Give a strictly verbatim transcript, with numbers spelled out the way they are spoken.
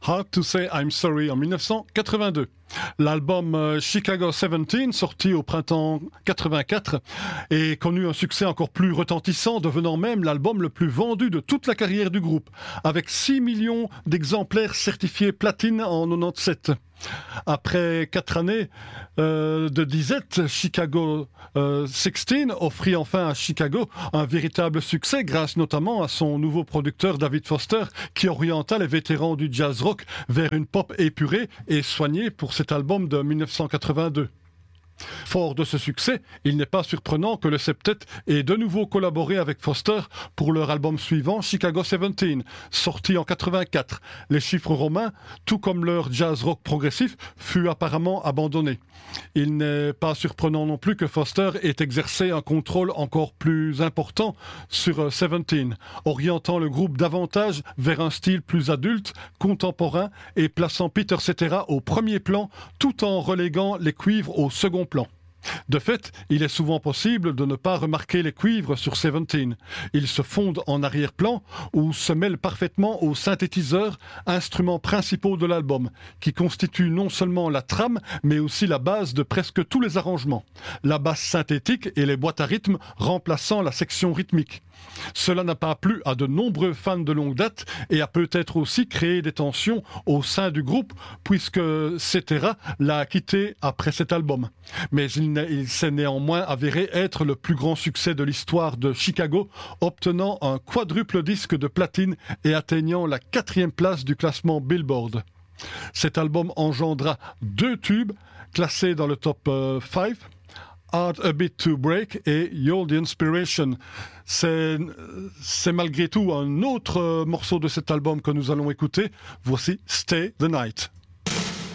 Hard to Say I'm Sorry en mille neuf cent quatre-vingt-deux. L'album euh, Chicago dix-sept, sorti au printemps quatre-vingt-quatre, et connu un succès encore plus retentissant, devenant même l'album le plus vendu de toute la carrière du groupe, avec six millions d'exemplaires certifiés platine en quatre-vingt-dix-sept. Après quatre années euh, de disette, Chicago euh, seize offrit enfin à Chicago un véritable succès grâce notamment à son nouveau producteur David Foster qui orienta les vétérans du jazz rock vers une pop épurée et soignée pour cet album de mille neuf cent quatre-vingt-deux. Fort de ce succès, il n'est pas surprenant que le septet ait de nouveau collaboré avec Foster pour leur album suivant, Chicago dix-sept, sorti en quatre-vingt-quatre. Les chiffres romains, tout comme leur jazz rock progressif, fut apparemment abandonné. Il n'est pas surprenant non plus que Foster ait exercé un contrôle encore plus important sur dix-sept, orientant le groupe davantage vers un style plus adulte, contemporain et plaçant Peter Cetera au premier plan tout en reléguant les cuivres au second plan. De fait, il est souvent possible de ne pas remarquer les cuivres sur dix-sept. Ils se fondent en arrière-plan ou se mêlent parfaitement aux synthétiseurs, instruments principaux de l'album, qui constituent non seulement la trame, mais aussi la base de presque tous les arrangements. La basse synthétique et les boîtes à rythme remplaçant la section rythmique. Cela n'a pas plu à de nombreux fans de longue date et a peut-être aussi créé des tensions au sein du groupe puisque Cetera l'a quitté après cet album. Mais il, il s'est néanmoins avéré être le plus grand succès de l'histoire de Chicago, obtenant un quadruple disque de platine et atteignant la quatrième place du classement Billboard. Cet album engendra deux tubes classés dans le top cinq. Hard a Bit to Break et You're the Inspiration. C'est, c'est malgré tout un autre morceau de cet album que nous allons écouter. Voici Stay the Night.